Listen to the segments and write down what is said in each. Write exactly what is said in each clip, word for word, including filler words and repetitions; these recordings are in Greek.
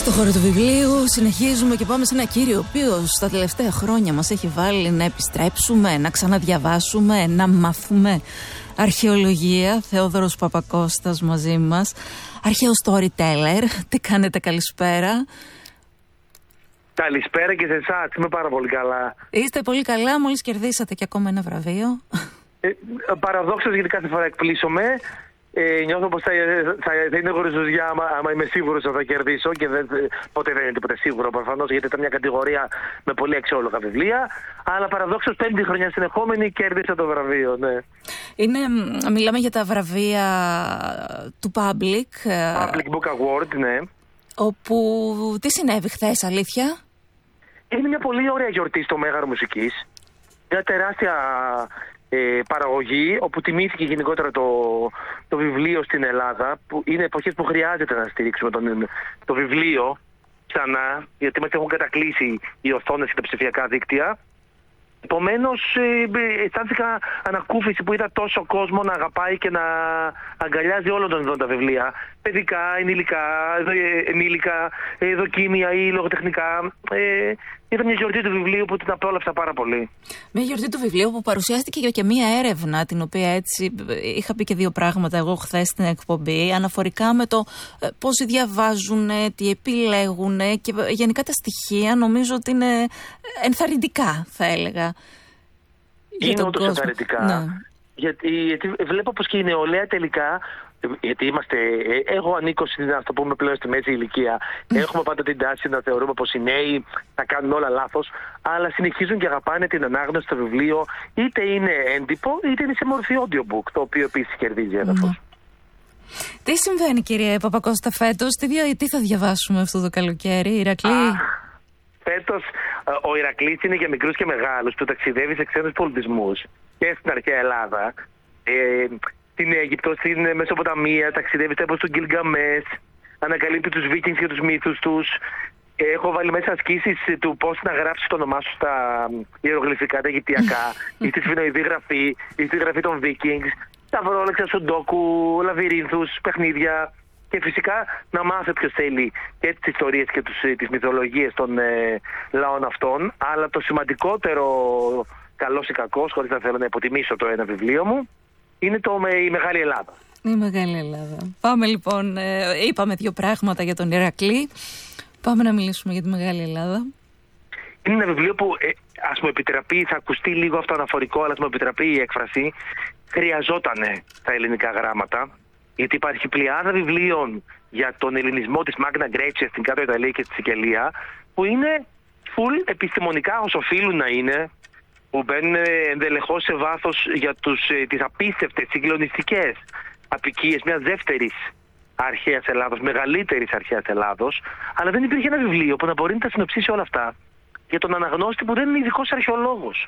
Στο χώρο του βιβλίου συνεχίζουμε και πάμε σε ένα κύριο ο οποίος τα τελευταία χρόνια μας έχει βάλει να επιστρέψουμε, να ξαναδιαβάσουμε, να μάθουμε αρχαιολογία. Θεόδωρος Παπακώστας μαζί μας, αρχαίο storyteller. Τι κάνετε, καλησπέρα? Καλησπέρα και σε εσάς, είμαι πάρα πολύ καλά. Είστε πολύ καλά, μόλις κερδίσατε και ακόμα ένα βραβείο. Ε, παραδόξως, γιατί κάθε φορά εκπλήσωμαι. Ε, νιώθω πως θα, θα, θα είναι γοριζουζιά άμα, άμα είμαι σίγουρος ότι θα κερδίσω και δεν, ποτέ δεν είναι τίποτα σίγουρο προφανώς, γιατί ήταν μια κατηγορία με πολύ αξιόλογα βιβλία, αλλά παραδόξως πέμπτη χρονιά συνεχόμενη κέρδισα το βραβείο, ναι. Είναι, μιλάμε για τα βραβεία του Public Public Book Award, ναι. Όπου, τι συνέβη χθες, αλήθεια? Είναι μια πολύ ωραία γιορτή στο Μέγαρο Μουσικής, μια τεράστια Ε, παραγωγή, όπου τιμήθηκε γενικότερα το, το βιβλίο στην Ελλάδα, που είναι εποχές που χρειάζεται να στηρίξουμε τον, το βιβλίο ξανά, γιατί μας έχουν κατακλείσει οι οθόνες και τα ψηφιακά δίκτυα. Επομένως, ε, αισθάνθηκα ανακούφιση που είδα τόσο κόσμο να αγαπάει και να αγκαλιάζει όλων των ειδών τα βιβλία. Παιδικά, ενήλικα, ενήλικα ε, δοκίμια ή λογοτεχνικά. Ε, Ήταν μια γιορτή του βιβλίου που την απόλαυσα πάρα πολύ. Μια γιορτή του βιβλίου που παρουσιάστηκε και μια έρευνα, την οποία έτσι είχα πει και δύο πράγματα εγώ χθες στην εκπομπή, αναφορικά με το ε, πόσοι διαβάζουν, τι επιλέγουν και γενικά τα στοιχεία νομίζω ότι είναι ενθαρρυντικά, θα έλεγα. Είναι όντως ενθαρρυντικά. Ναι. Γιατί, γιατί βλέπω πως και η νεολαία τελικά. Γιατί είμαστε, εγώ ανήκω στην, ας το πούμε πλέον στη μέση ηλικία. Έχουμε πάντα την τάση να θεωρούμε πως οι νέοι θα κάνουν όλα λάθος, αλλά συνεχίζουν και αγαπάνε την ανάγνωση στο βιβλίο, είτε είναι έντυπο είτε είναι σε μορφή audiobook, το οποίο επίσης κερδίζει έδαφος. Τι συμβαίνει, κύριε Παπακώστα, φέτος? Τι, τι θα διαβάσουμε αυτό το καλοκαίρι, Ηρακλή? Α, φέτος ο Ηρακλής είναι για μικρούς και μεγάλους που ταξιδεύει σε ξένους πολιτισμούς και στην αρχαία Ελλάδα. Ε, Στην Αίγυπτο, στην Μεσοποταμία, ταξιδεύει στα έπος του Γκιλγκαμές, ανακαλύπτει τους Βίκινγκς και τους μύθους τους. Έχω βάλει μέσα ασκήσεις του πώς να γράψεις το όνομά σου στα ιερογλυφικά, τα αιγυπτιακά, ή στη σφινοειδή γραφή, ή στη γραφή των Βίκινγκς, τα βρόλεξα, σουντόκου, λαβυρίνθους, παιχνίδια. Και φυσικά να μάθει ποιος θέλει και τις ιστορίες και τους, τις μυθολογίες των ε, λαών αυτών. Αλλά το σημαντικότερο, καλός ή κακός, χωρίς να θέλω να υποτιμήσω το ένα βιβλίο μου, είναι το, η Μεγάλη Ελλάδα. Η Μεγάλη Ελλάδα. Πάμε λοιπόν, ε, είπαμε δύο πράγματα για τον Ηρακλή. Πάμε να μιλήσουμε για τη Μεγάλη Ελλάδα. Είναι ένα βιβλίο που ε, ας μου επιτραπεί, θα ακουστεί λίγο αυτό αναφορικό, αλλά ας μου επιτραπεί η έκφραση, χρειαζότανε τα ελληνικά γράμματα, γιατί υπάρχει πλειάδα βιβλίων για τον ελληνισμό της Μάγνα Γκρέτσια στην Κάτω Ιταλία και στη Σικελία, που είναι full επιστημονικά όσο οφείλουν να είναι, που μπαίνουν ενδελεχώς σε βάθος για τους, τις απίστευτες, συγκλονιστικές απικίες μιας δεύτερης αρχαίας Ελλάδος, μεγαλύτερης αρχαίας Ελλάδος, αλλά δεν υπήρχε ένα βιβλίο που να μπορεί να τα συνοψίσει όλα αυτά για τον αναγνώστη που δεν είναι ειδικός αρχαιολόγος.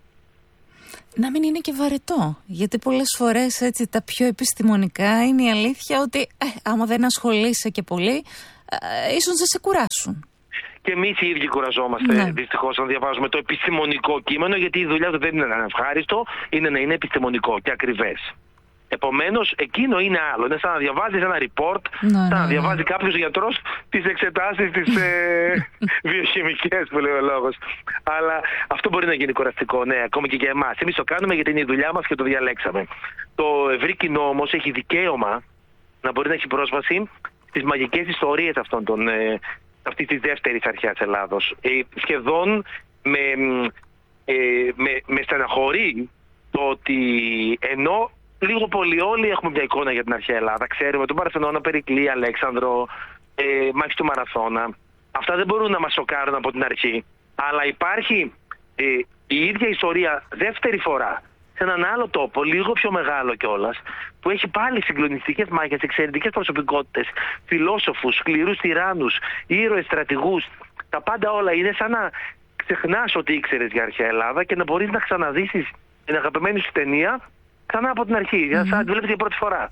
Να μην είναι και βαρετό, γιατί πολλές φορές έτσι τα πιο επιστημονικά είναι η αλήθεια ότι ε, άμα δεν ασχολείσαι και πολύ, ε, ίσως δεν σε κουράσουν. Και εμείς οι ίδιοι κουραζόμαστε, ναι, δυστυχώς, να διαβάζουμε το επιστημονικό κείμενο, γιατί η δουλειά του δεν είναι να είναι ευχάριστο, είναι να είναι επιστημονικό και ακριβές. Επομένως, εκείνο είναι άλλο. Είναι σαν να διαβάζεις ένα report, ναι, σαν να ναι, διαβάζει ναι. κάποιος γιατρός τις εξετάσεις, τις ε, βιοχημικές που λέει ο λόγος. Αλλά αυτό μπορεί να γίνει κουραστικό, ναι, ακόμη και για εμάς. Εμείς το κάνουμε γιατί είναι η δουλειά μας και το διαλέξαμε. Το ευρύ κοινό όμως έχει δικαίωμα να μπορεί να έχει πρόσβαση στις μαγικές ιστορίες αυτών των. Ε, αυτή της δεύτερης αρχαίας Ελλάδος. Ε, σχεδόν με, ε, με, με στεναχωρεί το ότι ενώ λίγο πολύ όλοι έχουμε μια εικόνα για την αρχαία Ελλάδα, ξέρουμε τον Παρθενώνα, Περικλή, Αλέξανδρο, ε, μάχη του Μαραθώνα, αυτά δεν μπορούν να μας σοκάρουν από την αρχή, αλλά υπάρχει ε, η ίδια ιστορία δεύτερη φορά σε έναν άλλο τόπο, λίγο πιο μεγάλο κιόλας, που έχει πάλι συγκλονιστικές μάχες, εξαιρετικές προσωπικότητες, φιλόσοφους, σκληρούς τυράννους, ήρωες, στρατηγούς. Τα πάντα όλα είναι σαν να ξεχνάς ότι ήξερες για αρχαία Ελλάδα και να μπορείς να ξαναδείσεις την αγαπημένη σου ταινία ξανά από την αρχή, mm-hmm. σαν να τη βλέπεις για πρώτη φορά.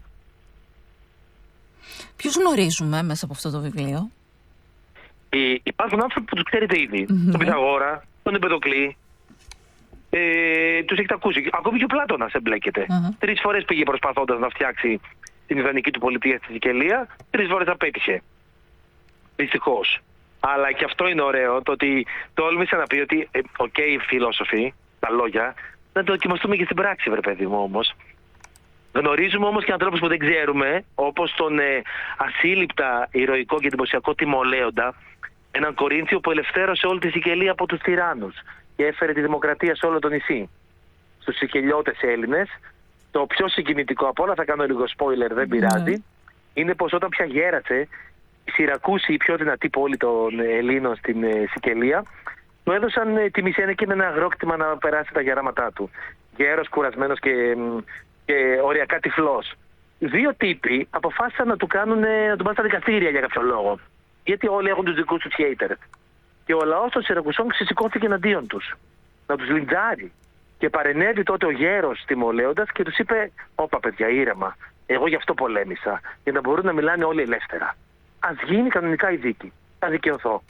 Ποιους γνωρίζουμε μέσα από αυτό το βιβλίο? Ε, υπάρχουν άνθρωποι που τους ξέρετε ήδη. Mm-hmm. Τον Πυθαγόρα, τον Εμπεδοκλή. Ε, τους έχετε ακούσει. Ακόμη και ο Πλάτωνας εμπλέκεται. Uh-huh. Τρεις φορές πήγε προσπαθώντας να φτιάξει την ιδανική του πολιτεία στη Σικελία. Τρεις φορές απέτυχε. Δυστυχώς. Αλλά και αυτό είναι ωραίο, το ότι τόλμησε να πει ότι, ε, οκ, okay, οι φιλόσοφοι, τα λόγια, να το δοκιμαστούμε και στην πράξη, βρε παιδί μου όμως. Γνωρίζουμε όμως και ανθρώπους που δεν ξέρουμε, όπως τον ε, ασύλληπτα ηρωικό και εντυπωσιακό Τιμολέοντα, έναν Κορίνθιο που ελευθέρωσε όλη τη Σικελία από τους τυράννους και έφερε τη δημοκρατία σε όλο το νησί. Στους Σικελιώτες Έλληνες, το πιο συγκινητικό από όλα, θα κάνω λίγο spoiler, δεν πειράζει, mm. είναι πως όταν πια γέρασε, η Σιρακούση, η πιο δυνατή πόλη των Ελλήνων στην ε, Σικελία, του έδωσαν ε, τη Μισένη και με ένα αγρόκτημα να περάσει τα γεράματά του. Γέρος, κουρασμένος και, και οριακά τυφλός. Δύο τύποι αποφάσισαν να του κάνουν, να του πάνε στα δικαστήρια για κάποιο λόγο. Γιατί όλοι έχουν τους δικούς τους haters. Και ο λαός των Σιρακουσών ξεσηκώθηκε εναντίον τους. Να τους λιντζάρει. Και παρενέβη τότε ο γέρος Τιμολέοντας και τους είπε: όπα παιδιά, ήρεμα. Εγώ γι' αυτό πολέμησα. Για να μπορούν να μιλάνε όλοι ελεύθερα. Ας γίνει κανονικά η δίκη. Θα δικαιωθώ.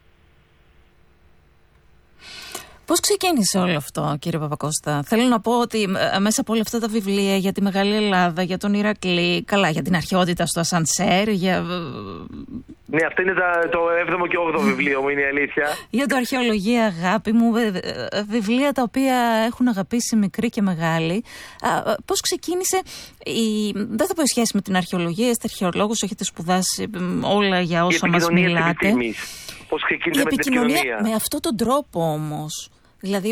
Πώς ξεκίνησε όλο αυτό, κύριε Παπακώστα? Θέλω να πω ότι μέσα από όλα αυτά τα βιβλία για τη Μεγάλη Ελλάδα, για τον Ηρακλή, καλά, για την αρχαιότητα στο ασανσέρ, για... Ναι, αυτό είναι τα, το έβδομο και όγδοο βιβλίο μου, είναι η αλήθεια. Για το αρχαιολογία, αγάπη μου, βιβλία τα οποία έχουν αγαπήσει μικροί και μεγάλοι. Πώς ξεκίνησε, η... δεν θα πω σχέση με την αρχαιολογία, είστε αρχαιολόγος, έχετε σπουδάσει όλα για όσα μας μιλάτε. Πώς ξεκίνησε με την επικοινωνία. Με αυτόν τον τρόπο όμως. Δηλαδή,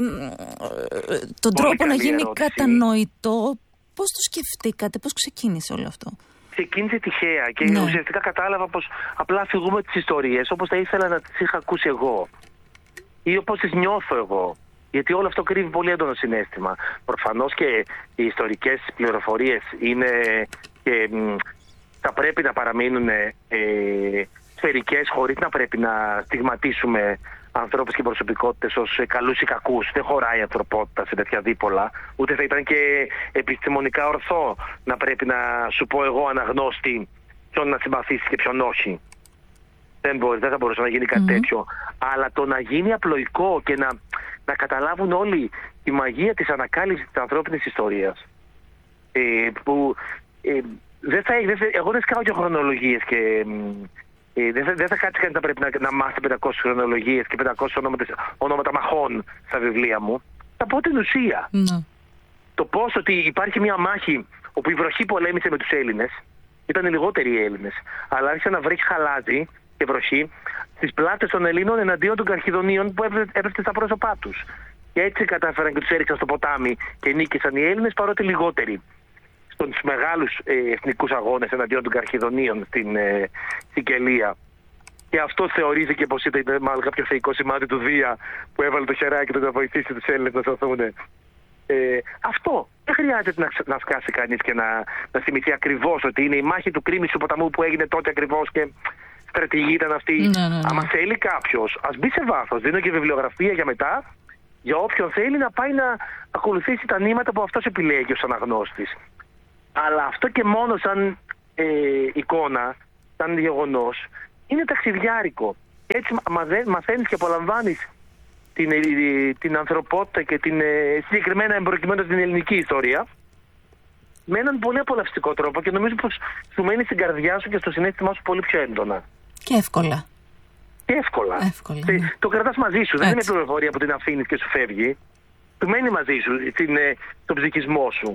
τον Πολύ τρόπο να γίνει ερώτηση. Κατανοητό. Πώς το σκεφτήκατε, πώς ξεκίνησε όλο αυτό? Ξεκίνησε τυχαία και ναι. ουσιαστικά κατάλαβα πως απλά αφηγούμε τις ιστορίες όπως θα ήθελα να τις είχα ακούσει εγώ ή όπως τις νιώθω εγώ. Γιατί όλο αυτό κρύβει πολύ έντονο συναίσθημα. Προφανώς και οι ιστορικές πληροφορίες είναι και μ, θα πρέπει να παραμείνουν ε, σφαιρικές, χωρίς να πρέπει να στιγματίσουμε ανθρώπους και προσωπικότητες ως καλούς ή κακούς. Δεν χωράει η ανθρωπότητα σε τέτοια δίπολα. Ούτε θα ήταν και επιστημονικά ορθό να πρέπει να σου πω εγώ αναγνώστη ποιον να συμπαθήσεις και ποιον όχι. Δεν μπορεί, δεν θα μπορούσε να γίνει κάτι mm-hmm. τέτοιο. Αλλά το να γίνει απλοϊκό και να, να καταλάβουν όλοι τη μαγεία της ανακάλυψης της ανθρώπινης ιστορίας. Ε, που ε, δεν θα, δεν θα, εγώ δεν σκάω και χρονολογίες και... Ε, δεν, θα, δεν θα κάτσει κανείς να πρέπει να, να μάθει πεντακόσιες χρονολογίες και πεντακόσια ονόματα, ονόματα μαχών στα βιβλία μου. Θα πω την ουσία. Mm. Το πώς ότι υπάρχει μια μάχη όπου η βροχή πολέμησε με τους Έλληνες, ήταν λιγότεροι οι Έλληνες, αλλά άρχισε να βρέχει χαλάζι και βροχή στις πλάτες των Ελλήνων εναντίον των Καρχιδονίων που έπεφτε στα πρόσωπά τους. Και έτσι κατάφεραν και τους έριξαν στο ποτάμι και νίκησαν οι Έλληνες, παρότι λιγότεροι. Στους μεγάλους ε, εθνικούς αγώνες εναντίον των Καρχιδονίων στην ε, Σικελία. Και αυτό θεωρήθηκε πως ήταν μάλλον κάποιο θεϊκό σημάδι του Δία που έβαλε το χεράκι του να βοηθήσει τους Έλληνες να σωθούν. Ε, αυτό δεν χρειάζεται να, να σκάσει κανείς και να, να θυμηθεί ακριβώς ότι είναι η μάχη του Κρίμης του ποταμού που έγινε τότε ακριβώς και στρατηγή ήταν αυτή. Ναι, ναι, ναι. Άμα θέλει κάποιος, ας μπει σε βάθος. Δίνω και βιβλιογραφία για μετά, για όποιον θέλει να πάει να ακολουθήσει τα νήματα που αυτός επιλέγει ως αναγνώστης. Αλλά αυτό και μόνο σαν ε, εικόνα, σαν γεγονός, είναι ταξιδιάρικο. Και έτσι μαθαίνεις και απολαμβάνεις την, ε, την ανθρωπότητα και την, ε, συγκεκριμένα εμπροκειμένως την ελληνική ιστορία με έναν πολύ απολαυστικό τρόπο και νομίζω πως σου μένει στην καρδιά σου και στο συναίσθημά σου πολύ πιο έντονα. Και εύκολα. Και εύκολα. εύκολα ναι. Το κρατάς μαζί σου. Έτσι. Δεν είναι πληροφορία που την αφήνεις και σου φεύγει. Του μένει μαζί σου, στην, ε, στον ψυχισμό σου.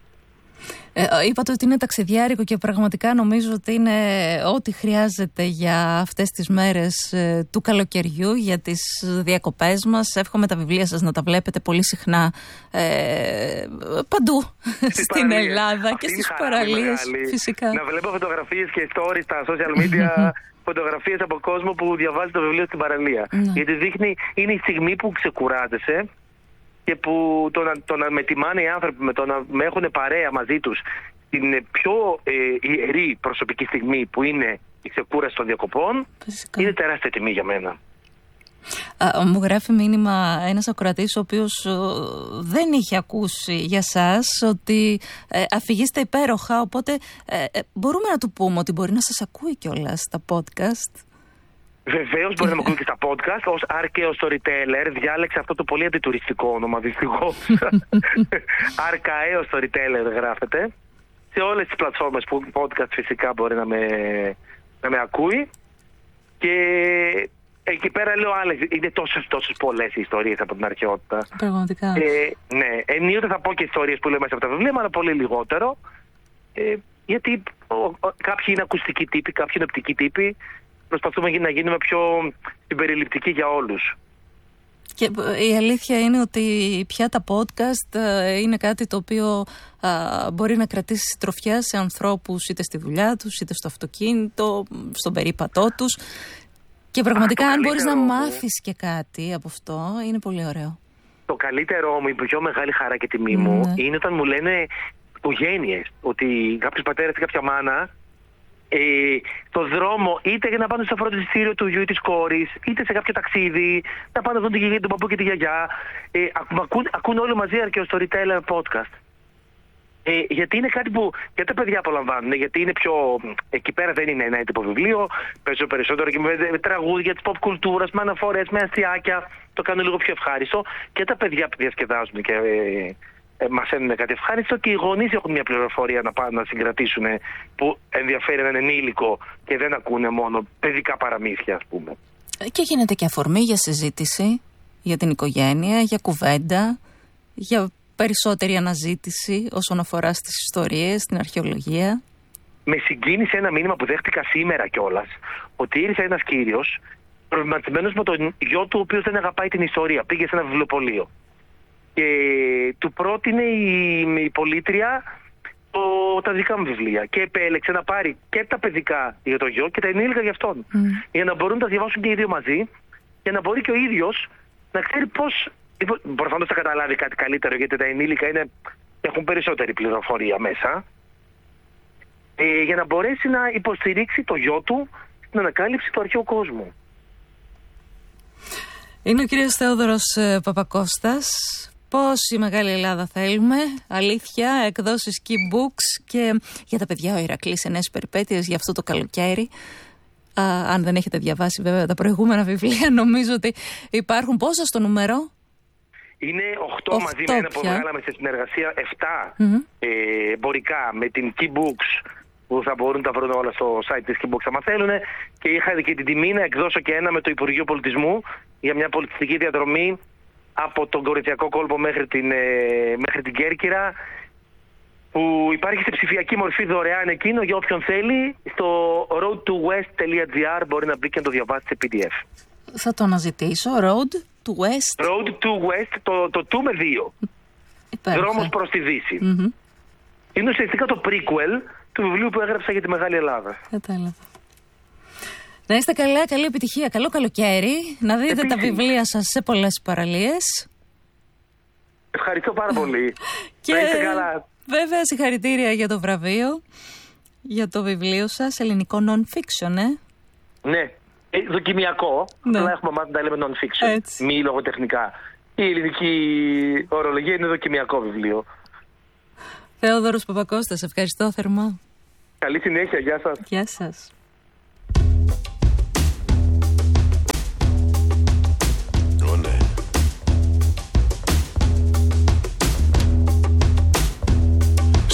Ε, είπατε ότι είναι ταξιδιάρικο και πραγματικά νομίζω ότι είναι ό,τι χρειάζεται για αυτές τις μέρες ε, του καλοκαιριού, για τις διακοπές μας. Εύχομαι τα βιβλία σας να τα βλέπετε πολύ συχνά ε, παντού στην παραλία. Ελλάδα αυτή και στις παραλίες φυσικά. Να βλέπω φωτογραφίες και stories στα social media φωτογραφίες από κόσμο που διαβάζει το βιβλίο στην παραλία. Γιατί δείχνει, είναι η στιγμή που ξεκουράζεσαι και που το να, το να με τιμάνε οι άνθρωποι, με το να με έχουν παρέα μαζί τους την πιο ε, ιερή προσωπική στιγμή που είναι η ξεκούραση των διακοπών, φυσικά. Είναι τεράστια τιμή για μένα. Α, μου γράφει μήνυμα ένας ακροατής ο οποίος ο, δεν είχε ακούσει για σας ότι ε, αφηγείστε υπέροχα, οπότε ε, ε, μπορούμε να του πούμε ότι μπορεί να σας ακούει κιόλας στα podcast. Βεβαίως μπορεί να με ακούει και στα podcast ως αρκαίο storyteller. Διάλεξε αυτό το πολύ αντιτουριστικό όνομα, δυστυχώς. Αρκαίο storyteller γράφεται. Σε όλες τις πλατφόρμες που podcast φυσικά μπορεί να με, να με ακούει. Και εκεί πέρα λέω άλλες, είναι τόσες, τόσες πολλές ιστορίες από την αρχαιότητα. Πραγματικά. Ε, ναι, ενίοτε θα πω και ιστορίες που λέω μέσα από τα βιβλία, αλλά πολύ λιγότερο. Ε, γιατί ο, ο, κάποιοι είναι ακουστικοί τύποι, κάποιοι είναι οπτικοί τύποι. Προσπαθούμε να γίνουμε πιο συμπεριληπτικοί για όλους. Και η αλήθεια είναι ότι πια τα podcast είναι κάτι το οποίο α, μπορεί να κρατήσει συντροφιά σε ανθρώπους είτε στη δουλειά τους, είτε στο αυτοκίνητο, στον περίπατό τους. Και πραγματικά αν μπορείς να μάθεις και κάτι από αυτό, είναι πολύ ωραίο. Το καλύτερό μου, η πιο μεγάλη χαρά και τιμή μου, mm. είναι όταν μου λένε οικογένειες, ότι κάποιος πατέρας ή κάποια μάνα ε, το δρόμο, είτε για να πάνε στο φροντιστήριο του γιου ή της κόρης, είτε σε κάποιο ταξίδι, να πάνε να δουν τον παππού και τη γιαγιά, ε, ακούν, ακούν όλοι μαζί Archaeostoryteller podcast. Ε, γιατί είναι κάτι που και τα παιδιά απολαμβάνουν, γιατί είναι πιο. Εκεί πέρα δεν είναι ένα έντυπο βιβλίο, παίζω περισσότερο και με τραγούδια της pop κουλτούρας, με αναφορές, με αστιάκια. Το κάνω λίγο πιο ευχάριστο και τα παιδιά που διασκεδάζουν και ε, ε, μαθαίνουν κάτι ευχάριστο και οι γονείς έχουν μια πληροφορία να πάνε να συγκρατήσουν που ενδιαφέρει έναν ενήλικο και δεν ακούνε μόνο παιδικά παραμύθια, ας πούμε. Και γίνεται και αφορμή για συζήτηση, για την οικογένεια, για κουβέντα, για περισσότερη αναζήτηση όσον αφορά στις ιστορίες, στην αρχαιολογία. Με συγκίνησε ένα μήνυμα που δέχτηκα σήμερα κιόλας, ότι ήρθε ένας κύριος προβληματισμένος με τον γιο του, ο οποίος δεν αγαπάει την ιστορία. Πήγε σε ένα βιβλιοπωλείο και του πρότεινε η, η πολίτρια το, τα δικά μου βιβλία και επέλεξε να πάρει και τα παιδικά για το γιο και τα ενήλικα για αυτόν. Mm. Για να μπορούν να τα διαβάσουν και οι δύο μαζί, για να μπορεί και ο ίδιος να ξέρει πώς. Προφανώς θα καταλάβει κάτι καλύτερο, γιατί τα ενήλικα είναι, έχουν περισσότερη πληροφορία μέσα, ε, για να μπορέσει να υποστηρίξει το γιο του στην ανακάλυψη του αρχαίου κόσμου. Είναι ο κύριος Θεόδωρος ε, Παπακώστας. Πόση μεγάλη Ελλάδα θέλουμε, αλήθεια, εκδόσεις Key Books και για τα παιδιά ο Ηρακλής εννέες περιπέτειες για αυτό το καλοκαίρι. Α, αν δεν έχετε διαβάσει βέβαια τα προηγούμενα βιβλία, νομίζω ότι υπάρχουν. Πόσα στο νούμερο? Είναι οκτώ μαζί με ένα που βγάλαμε σε συνεργασία, επτά mm-hmm. ε, εμπορικά με την Key Books, που θα μπορούν να τα βρουν όλα στο site της Key Books άμα θέλουν, και είχα και την τιμή να εκδώσω και ένα με το Υπουργείο Πολιτισμού για μια πολιτιστική διαδρομή από τον Κορινθιακό κόλπο μέχρι την, ε, μέχρι την Κέρκυρα, που υπάρχει σε ψηφιακή μορφή δωρεάν εκείνο για όποιον θέλει. Στο road to west dot g r μπορεί να μπει και να το διαβάσει σε πι ντι εφ. Θα το αναζητήσω. Road to West. Road to West, το, το two με δύο. Υπέροχα. Δρόμος προς τη Δύση. Mm-hmm. Είναι ουσιαστικά το prequel του βιβλίου που έγραψα για τη Μεγάλη Ελλάδα. Κατάλαβα. Να είστε καλά, καλή επιτυχία, καλό καλοκαίρι. Να δείτε Επίσης. τα βιβλία σας σε πολλές παραλίες. Ευχαριστώ πάρα πολύ. Και να είστε καλά. Βέβαια συγχαρητήρια για το βραβείο, για το βιβλίο σας, ελληνικό non-fiction, ε. Ναι. Ε, δοκιμιακό, ναι. Αλλά έχουμε μάθει να τα λέμε non-fiction, έτσι. Μη λογοτεχνικά. Η ελληνική ορολογία είναι δοκιμιακό βιβλίο. Θεόδωρος Παπακώστας, ευχαριστώ θερμά. Καλή συνέχεια, γεια σας. Γεια σας.